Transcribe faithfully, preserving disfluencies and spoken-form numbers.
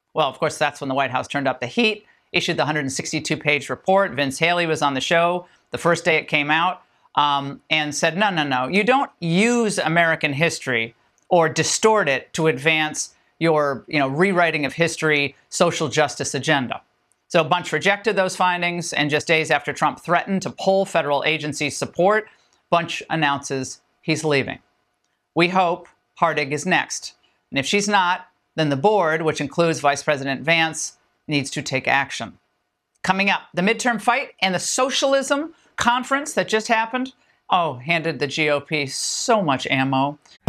Well, of course, that's when the White House turned up the heat, issued the one hundred sixty-two page report. Vince Haley was on the show the first day it came out, um, and said, no, no, no, you don't use American history or distort it to advance your you know, rewriting of history, social justice agenda. So Bunch rejected those findings, and just days after Trump threatened to pull federal agency support, Bunch announces he's leaving. We hope Hardig is next. And if she's not, then the board, which includes Vice President Vance, needs to take action. Coming up, the midterm fight and the socialism conference that just happened, oh, handed the G O P so much ammo.